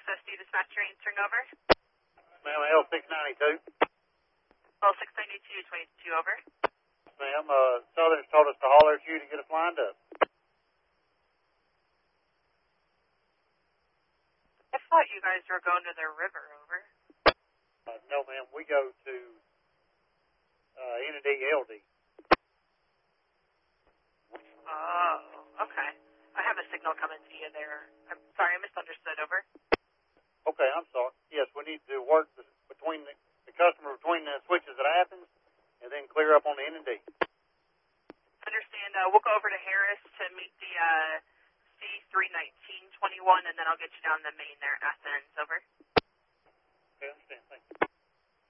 SSD dispatcher answering over. Ma'am, L692. L692, 22 over. Ma'am, Southern's told us to holler at you to get us lined up. I thought you guys were going to the river, over. No, ma'am, we go to N&D LD. Oh, okay. I have a signal coming to you there. I'm sorry, I misunderstood, over. Okay, I'm sorry. Yes, we need to work between the customer between the switches at Athens and then clear up on the N&D. Understand. We'll go over to Harris to meet the C31921, and then I'll get you down the main there at Athens, over.